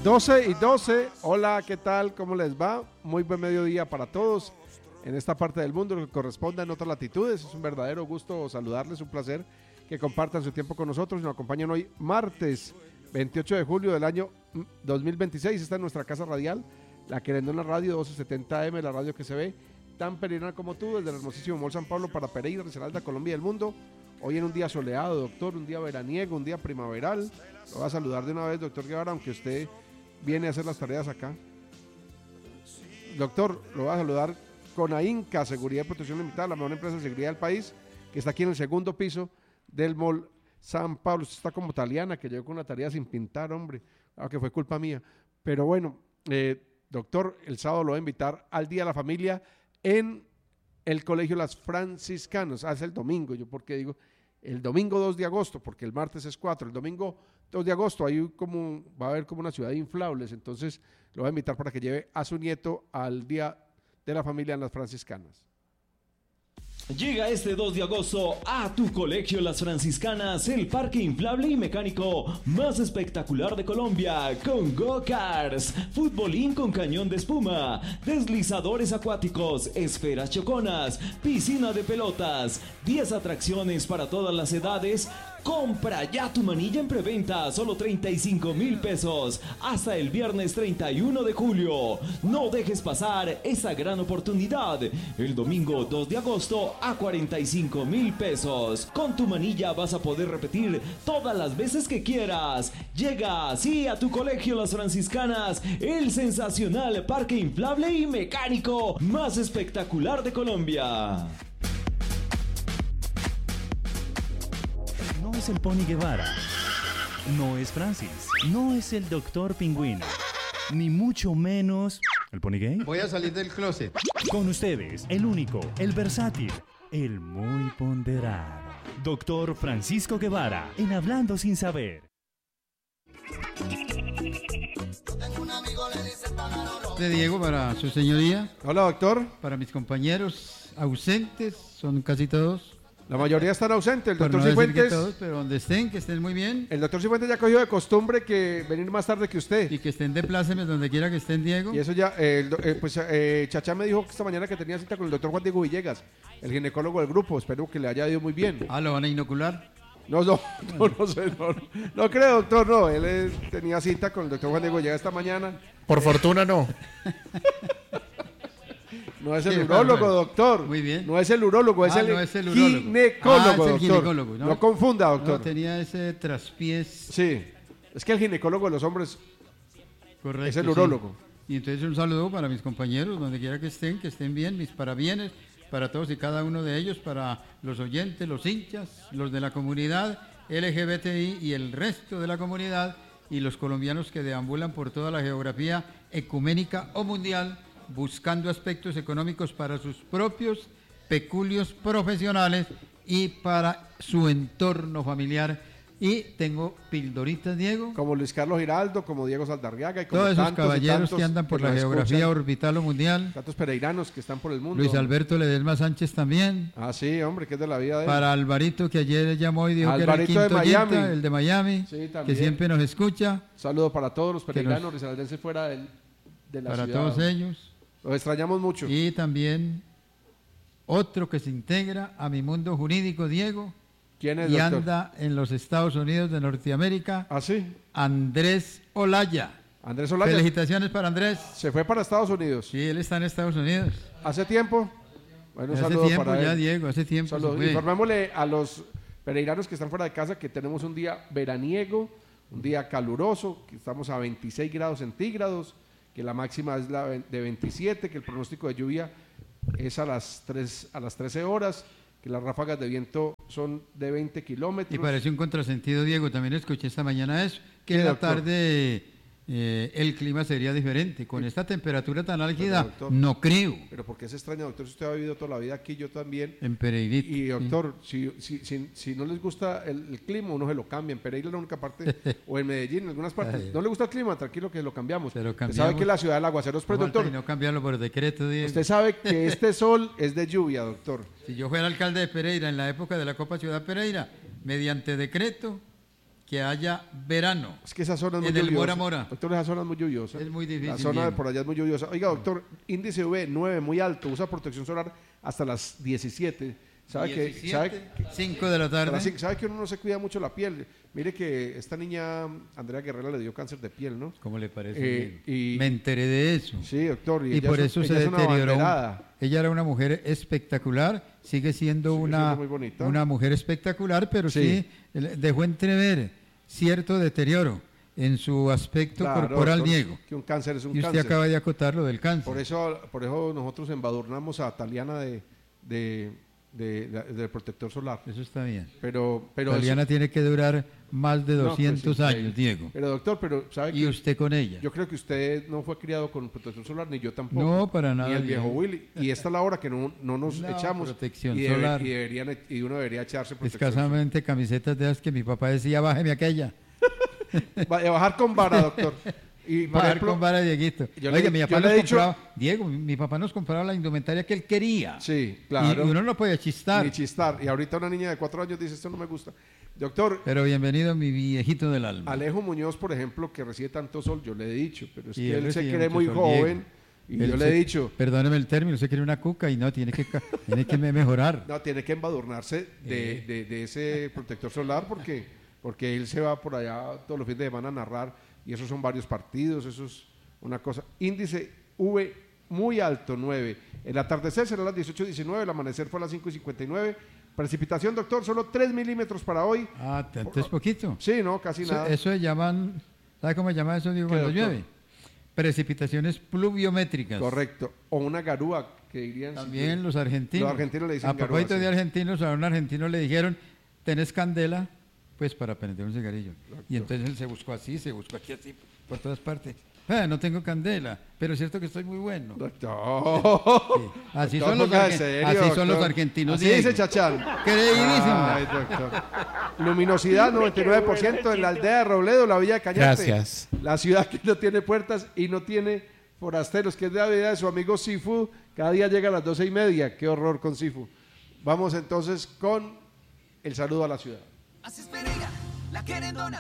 12:12, hola, ¿qué tal? ¿Cómo les va? Muy buen mediodía para todos en esta parte del mundo que corresponde en otras latitudes. Es un verdadero gusto saludarles, un placer que compartan su tiempo con nosotros y nos acompañan hoy martes 28 de julio del año 2026. Está en nuestra casa radial, la Querendona Radio 1270 AM, la radio que se ve tan peregrina como tú, desde el hermosísimo Mall San Pablo para Pereira, Risaralda, Colombia y el mundo. Hoy en un día soleado, doctor, un día veraniego, un día primaveral. Lo voy a saludar de una vez, doctor Guevara, aunque usted viene a hacer las tareas acá. Doctor, lo voy a saludar con AINCA, Seguridad y Protección Limitada, la mejor empresa de seguridad del país, que está aquí en el segundo piso del Mall San Pablo. Usted está como Taliana, que llegó con una tarea sin pintar, hombre, que fue culpa mía. Pero bueno, doctor, el sábado lo voy a invitar al Día de la Familia en el Colegio Las Franciscanas. Es el domingo, yo porque digo el domingo 2 de agosto, porque el martes es 4, el domingo 2 de agosto va a haber como una ciudad de inflables, entonces lo voy a invitar para que lleve a su nieto al Día de la Familia en Las Franciscanas. Llega este 2 de agosto a tu colegio Las Franciscanas el parque inflable y mecánico más espectacular de Colombia, con go-karts, futbolín con cañón de espuma, deslizadores acuáticos, esferas choconas, piscina de pelotas, 10 atracciones para todas las edades. Compra ya tu manilla en preventa, solo 35,000 pesos, hasta el viernes 31 de julio. No dejes pasar esa gran oportunidad. El domingo 2 de agosto a 45,000 pesos. Con tu manilla vas a poder repetir todas las veces que quieras. Llega así a tu colegio Las Franciscanas, el sensacional parque inflable y mecánico más espectacular de Colombia. No es el Pony Guevara, no es Francis, no es el Doctor Pingüino, ni mucho menos el Pony Gay. Voy a salir del closet. Con ustedes, el único, el versátil, el muy ponderado, Doctor Francisco Guevara, en Hablando Sin Saber. De Diego para su señoría. Hola, doctor. Para mis compañeros ausentes, son casi todos. La mayoría están ausentes, el Por doctor no decir Cifuentes. que todos, pero donde estén, que estén muy bien. El doctor Cifuentes ya cogió de costumbre que venir más tarde que usted. Y que estén de plácemes donde quiera que estén, Diego. Y eso ya, Chachá me dijo que esta mañana que tenía cita con el doctor Juan Diego Villegas, el ginecólogo del grupo. Espero que le haya ido muy bien. Ah, ¿lo van a inocular? No sé, no creo, doctor, no. Él tenía cita con el doctor Juan Diego Villegas esta mañana. Por fortuna no. No es el urólogo, doctor. Muy bien. No es el urólogo, es el ginecólogo, es el doctor. ginecólogo, No confunda, doctor. No, tenía ese traspiés. Sí, es que el ginecólogo de los hombres Correcto, es el urólogo. Sí. Y entonces un saludo para mis compañeros, donde quiera que estén bien, mis parabienes para todos y cada uno de ellos, para los oyentes, los hinchas, los de la comunidad LGBTI y el resto de la comunidad, y los colombianos que deambulan por toda la geografía ecuménica o mundial, buscando aspectos económicos para sus propios peculios profesionales y para su entorno familiar. Y tengo pildoritas, Diego. Como Luis Carlos Giraldo, como Diego Saldarriaga y como todos esos tantos caballeros que andan por la geografía orbital o mundial. Tantos pereiranos que están por el mundo. Luis Alberto Ledesma Sánchez también. Ah, sí, hombre, que es de la vida de él. Para Alvarito, que ayer llamó y dijo Alvarito que era el quinto de Miami. oyente, el de Miami, Sí, que siempre nos escucha. Saludo para todos los pereiranos risaraldenses fuera de la para ciudad. Para todos ellos. Los extrañamos mucho. Y también otro que se integra a mi mundo jurídico, Diego. ¿Quién es, y doctor? Anda en los Estados Unidos de Norteamérica. ¿Ah, sí? Andrés Olaya. Andrés Olaya. Felicitaciones para Andrés. Se fue para Estados Unidos. Sí, él está en Estados Unidos. ¿Hace tiempo? Bueno, un hace saludo tiempo para ya, él. Diego, hace tiempo. Informémosle a los pereiranos que están fuera de casa que tenemos un día veraniego, un día caluroso, que estamos a 26 grados centígrados, que la máxima es la de 27, que el pronóstico de lluvia es a las 13 horas, que las ráfagas de viento son de 20 kilómetros. Y parece un contrasentido, Diego, también escuché esta mañana eso, que Sí, en la doctor. tarde el clima sería diferente. Con esta temperatura tan álgida, doctor, no creo. Pero ¿por qué se extraña, doctor? Si usted ha vivido toda la vida aquí, yo también. En Pereirita. Y doctor, si no les gusta el clima, uno se lo cambia. En Pereira es la única parte, o en Medellín, en algunas partes. Ay. No le gusta el clima, tranquilo que lo cambiamos. Se lo Usted cambiamos. sabe que la ciudad del aguacero es, pero No falta doctor, y no cambiarlo por decreto, Diego. usted sabe que este sol es de lluvia, doctor. Si yo fuera alcalde de Pereira en la época de la Copa Ciudad Pereira, mediante decreto, que haya verano. Es que esa zona es muy En el lluviosa. Mora Mora. Doctor, esa zona es muy lluviosa. Es muy difícil. La zona de bien. por allá es muy lluviosa. Oiga, doctor, índice UV 9, muy alto. Usa protección solar hasta las 17. ¿Sabe 17, 5 de la tarde. ¿Sabe que uno no se cuida mucho la piel? Mire que esta niña, Andrea Guerrera, le dio cáncer de piel, ¿no? ¿Cómo le parece? Y- Me enteré de eso. Sí, doctor. Y ella por es- eso se ella es una deterioró. abanderada. Ella era una mujer espectacular, sigue siendo Sigue una, siendo muy bonita. una mujer espectacular, pero Sí. sí dejó entrever cierto deterioro en su aspecto Claro, corporal, doctor, Diego. que un cáncer es un Y usted cáncer. acaba de acotar lo del cáncer. Por eso nosotros embadurnamos a Taliana del protector solar. Eso está bien. Pero Taliana tiene que durar más de No, 200 pues, años, increíble. Diego. Pero doctor, ¿sabe Y que usted con ella. yo creo que usted no fue criado con protector solar, ni yo tampoco. No, para nada, Ni el viejo Diego. Willy. Y esta es la hora que no nos No, echamos. protección y solar. y uno debería echarse protección Escasamente camisetas de esas que mi papá decía, bájeme aquella. solar. Bajar con vara, doctor. Y, por Bajar ejemplo, con vara, Dieguito. yo Oiga, le- mi yo papá le nos he dicho- compraba, Diego, mi papá nos compraba la indumentaria que él quería. Sí, Y claro. uno no podía chistar. Ni chistar. Y ahorita una niña de 4 años dice, esto no me gusta. Doctor, Pero bienvenido, mi viejito del alma. Alejo Muñoz, por ejemplo, que recibe tanto sol, yo le he dicho, pero es Y que él él se recibe cree mucho muy sol, joven. Diego. Y Él yo le se- he dicho, Perdóneme el término, usted quiere una cuca y no, tiene que mejorar. no, tiene que embadurnarse de ese protector solar porque él se va por allá todos los fines de semana a narrar y esos son varios partidos, eso es una cosa. Índice V muy alto, 9. El atardecer será a las 18:19, el amanecer fue a las 5:59. Precipitación, doctor, solo 3 milímetros para hoy. Ah, tanto es poquito. Sí, no, casi nada. Eso se llaman, ¿sabe cómo se llama eso, Diego, ¿Qué, cuando doctor? llueve? Precipitaciones pluviométricas. Correcto. O una garúa, que dirían. También los argentinos. Los argentinos le dicen A propósito garúa, de sí. argentinos, a un argentino le dijeron, ¿tenés candela? Pues para prender un cigarrillo. Y entonces él se buscó así, se buscó aquí así, por todas partes. No tengo candela, pero es cierto que estoy muy bueno. Doctor. Sí. Así, Doctor, son los, póngase serio, así son los doctor. argentinos. Así Diego. dice Chachán. Creidísimo. Ay, doctor. Luminosidad 99% en la aldea de Robledo, la villa de Cañete. Gracias. La ciudad que no tiene puertas y no tiene forasteros, que es de la vida de su amigo Sifu. Cada día llega a las 12:30. Qué horror con Sifu. Vamos entonces con el saludo a la ciudad. Así es Pereira, la querendona.